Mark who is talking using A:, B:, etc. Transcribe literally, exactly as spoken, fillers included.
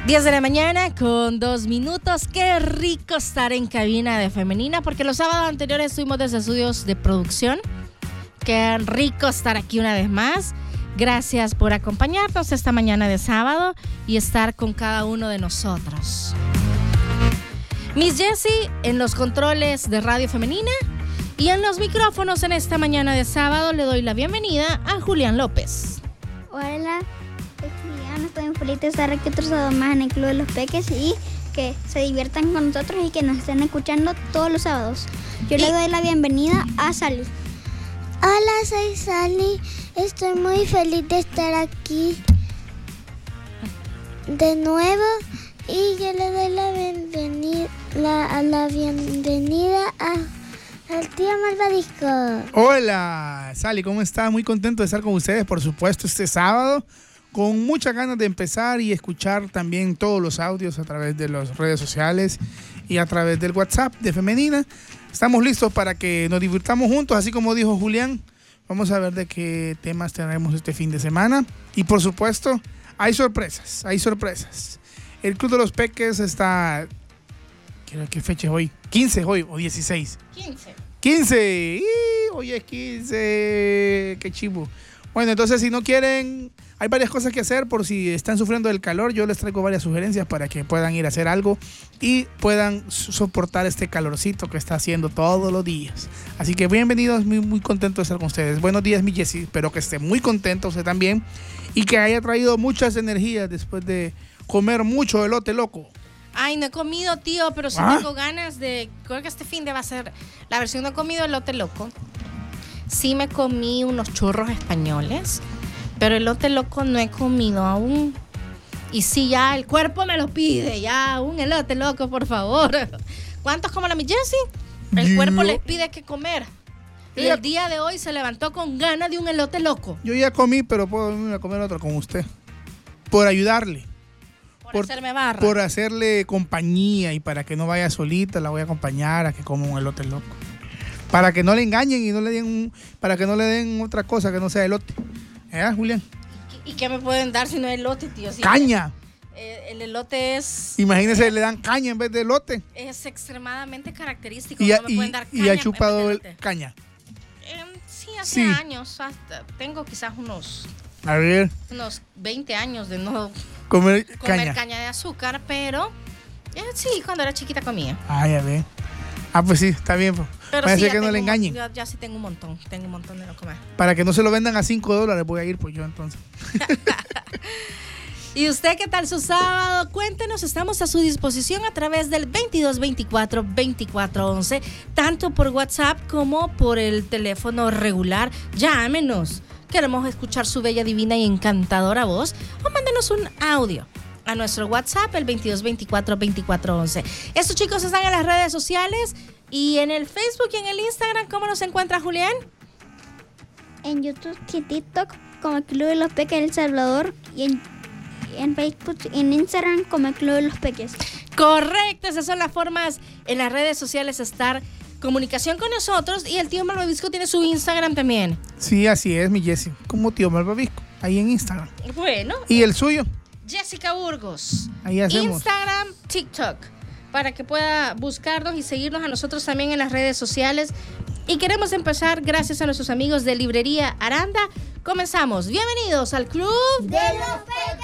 A: diez de la mañana con dos minutos. Qué rico estar en cabina de Femenina, porque los sábados anteriores estuvimos desde estudios de producción. Qué rico estar aquí una vez más. Gracias por acompañarnos esta mañana de sábado y estar con cada uno de nosotros. Miss Jessie en los controles de Radio Femenina y en los micrófonos en esta mañana de sábado le doy la bienvenida a Julián López.
B: Hola, soy Julián, estoy muy feliz de estar aquí otro sábado más en el Club de los Peques y que se diviertan con nosotros y que nos estén escuchando todos los sábados. Yo y... le doy la bienvenida a Sally.
C: Hola, soy Sally, estoy muy feliz de estar aquí de nuevo y yo le doy la bienvenida, la, la bienvenida a... al tío Malvadisco.
D: Hola, Sally, ¿cómo estás? Muy contento de estar con ustedes, por supuesto, este sábado, con muchas ganas de empezar y escuchar también todos los audios a través de las redes sociales y a través del WhatsApp de Femenina. Estamos listos para que nos divirtamos juntos, así como dijo Julián. Vamos a ver de qué temas tendremos este fin de semana. Y por supuesto, hay sorpresas, hay sorpresas. El Club de los Peques está... ¿Qué fecha es hoy? quince hoy o dieciséis.
A: quince.
D: quince. ¡Y! Hoy es quince. Qué chivo. Bueno, entonces si no quieren, hay varias cosas que hacer por si están sufriendo del calor. Yo les traigo varias sugerencias para que puedan ir a hacer algo y puedan soportar este calorcito que está haciendo todos los días. Así que bienvenidos, muy, muy contento de estar con ustedes. Buenos días, mi Jessie. Espero que esté muy contento usted también y que haya traído muchas energías después de comer mucho elote loco.
A: Ay, no he comido, tío, pero sí ¿Ah? tengo ganas de... Creo que este fin de va a ser la versión no he comido elote loco. Sí me comí unos churros españoles, pero elote loco no he comido aún. Y sí, ya el cuerpo me lo pide, ya un elote loco, por favor. ¿Cuántos como la mi Jessie? El Yo... cuerpo les pide que comer. Y ya... el día de hoy se levantó con ganas de un elote loco.
D: Yo ya comí, pero puedo venir a comer otro con usted. Por ayudarle.
A: Por, por hacerme barra.
D: Por hacerle compañía y para que no vaya solita, la voy a acompañar a que coma un elote loco. Para que no le engañen y no le den un, para que no le den otra cosa que no sea elote. ¿Eh, Julián?
A: ¿Y, y qué me pueden dar si no es elote, tío? Si
D: ¡Caña!
A: Eh, el elote es...
D: Imagínese, eh, le dan caña en vez de elote.
A: Es extremadamente característico.
D: Y,
A: no me
D: y,
A: pueden dar caña.
D: y ha chupado el caña.
A: Eh, sí, hace
D: sí.
A: años. Hasta, tengo quizás unos...
D: A ver.
A: Unos veinte años de no...
D: Comer,
A: comer
D: caña.
A: caña de azúcar, pero eh, sí, cuando era chiquita comía.
D: Ah, ya ve. Ah, pues sí, está bien. Pues.
A: Pero
D: Parece
A: sí,
D: que no le engañen.
A: Ya, ya sí tengo un montón, tengo un montón de no comer.
D: Para que no se lo vendan a cinco dólares voy a ir pues yo entonces.
A: ¿Y usted qué tal su sábado? Cuéntenos, estamos a su disposición a través del veintidós veinticuatro veinticuatro once, tanto por WhatsApp como por el teléfono regular. Llámenos. Queremos escuchar su bella, divina y encantadora voz o mándenos un audio a nuestro WhatsApp, el veintidós veinticuatro veinticuatro once. Estos chicos están en las redes sociales y en el Facebook y en el Instagram. ¿Cómo nos encuentra Julián?
B: En YouTube y TikTok como el Club de los Peques El Salvador y en, en Facebook y en Instagram como el Club de los Peques.
A: Correcto, esas son las formas en las redes sociales estar comunicación con nosotros. Y el tío Malvavisco tiene su Instagram también.
D: Sí, así es, mi Jessie. Como tío Malvavisco, ahí en Instagram.
A: Bueno.
D: ¿Y el suyo?
A: Jessica Burgos.
D: Ahí hacemos.
A: Instagram, TikTok. Para que pueda buscarnos y seguirnos a nosotros también en las redes sociales. Y queremos empezar gracias a nuestros amigos de Librería Aranda. Comenzamos. Bienvenidos al Club
C: de los Peques.